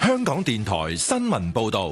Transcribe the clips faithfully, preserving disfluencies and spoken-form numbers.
香港電台新聞報道。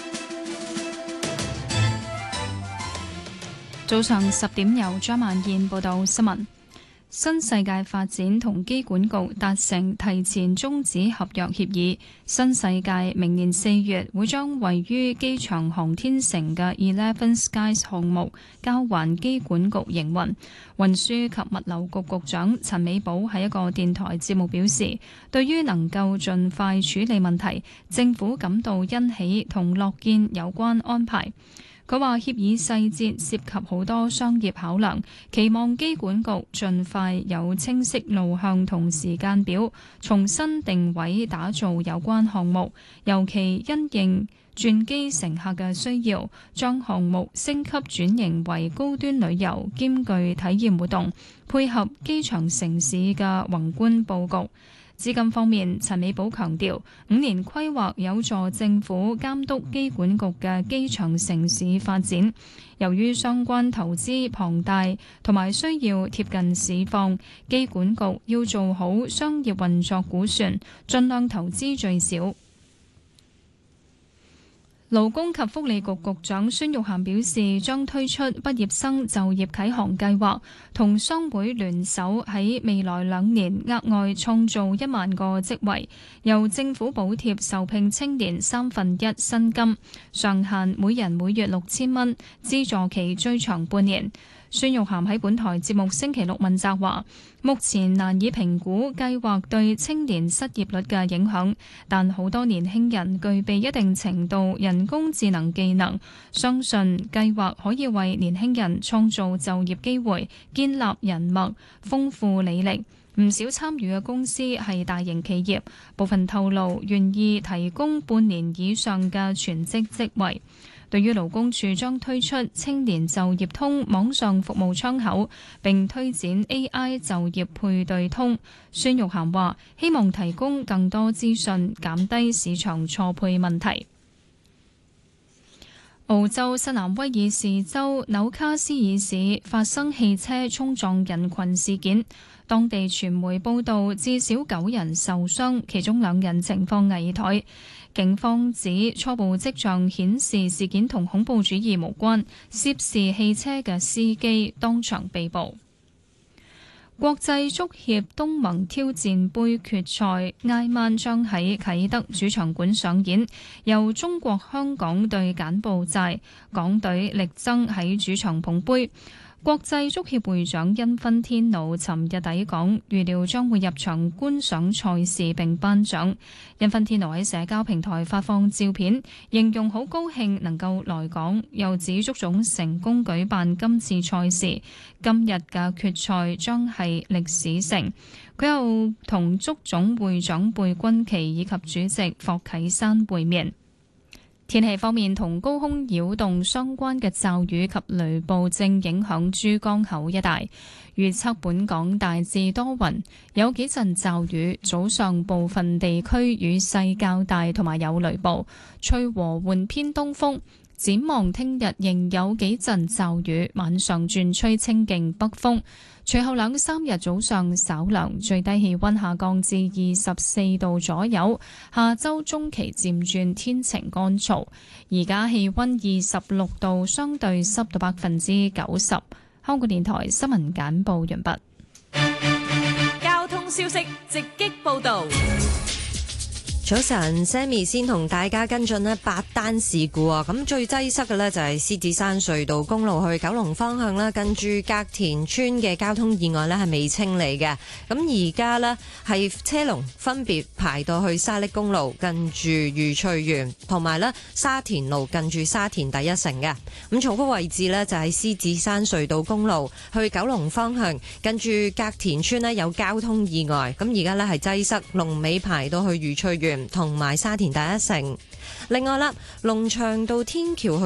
早上十點由張曼燕報道新聞。新世界發展同機管局達成提前終止合約協議，新世界明年四月會將位於機場航天城嘅 Eleven Skies 項目交還機管局營運。運輸及物流局局長陳美寶喺一個電台節目表示，對於能夠盡快處理問題，政府感到欣喜同樂見有關安排。佢話協議細節涉及好多商業考量，期望機管局盡快有清晰路向同時間表，重新定位打造有關項目，尤其因應轉機乘客嘅需要，將項目升級轉型為高端旅遊兼具體驗活動，配合機場城市嘅宏觀佈局。資金方面，陳美寶強調，五年規劃有助政府監督機管局嘅機場城市發展。由於相關投資龐大同埋需要貼近市況，機管局要做好商業運作估算，盡量投資最少。勞工及福利局局長孫玉菡表示，將推出畢業生就業啟航計劃，同商會聯手喺未來兩年額外創造一萬個職位，由政府補貼受聘青年三分一薪金，上限每人每月六千蚊，資助期最長半年。孫玉菡喺本台節目星期六問責話，目前難以評估計劃對青年失業率嘅影響，但好多年輕人具備一定程度人工智能技能，相信計劃可以為年輕人創造就業機會，建立人脈，豐富履歷。唔少參與嘅公司係大型企業，部分透露願意提供半年以上嘅全職職位。對於勞工處將推出青年就業通網上服務窗口，並推展 A I 就業配對通，孫玉菡話希望提供更多資訊，減低市場錯配問題。澳洲新南威爾士州紐卡斯爾市發生汽車衝撞人群事件，當地傳媒報道至少九人受傷，其中兩人情況危殆。警方指初步跡象顯示事件同恐怖主義無關，涉事汽車嘅司機當場被捕。國際足協東盟挑戰盃決賽挨晚將喺啟德主場館上演，由中國香港對柬埔寨，港隊力爭喺主場捧盃。國際足協會長因芬天奴尋日抵港，預料將會入場觀賞賽事並頒獎。因芬天奴喺社交平台發放照片，形容好高興能夠來港，又指足總成功舉辦今次賽事，今日嘅決賽將係歷史性。佢又同足總會長貝鈞奇以及主席霍啟山會面。天氣方面，同高空擾動相關嘅驟雨及雷暴正影響珠江口一帶。預測本港大致多雲，有幾陣驟雨，早上部分地區雨勢較大，同埋有雷暴，吹和緩偏東風。展望聽日仍有幾陣驟雨，晚上轉吹清勁北風。隨後兩三日早上稍涼，最低氣溫下降至二十四度左右。下周中期漸轉天晴乾燥。而家氣溫二十六度，相對濕度百分之九十。香港電台新聞簡報完畢。 交通消息直擊報道。 早晨 Sammy 先同大家跟進呢八單事故啊，咁最擠塞嘅呢就係獅子山隧道公路去九龍方向啦，近住隔田村嘅交通意外呢係未清理嘅，咁而家呢係車龍分別排到去沙瀝公路近住愉翠園，同埋呢沙田路近住沙田第一城嘅。咁重複位置呢就係獅子山隧道公路去九龍方向近住隔田村呢有交通意外，咁而家呢係擠塞，龍尾排到去愉翠園同埋沙田第一城。另外啦，龍翔道天橋去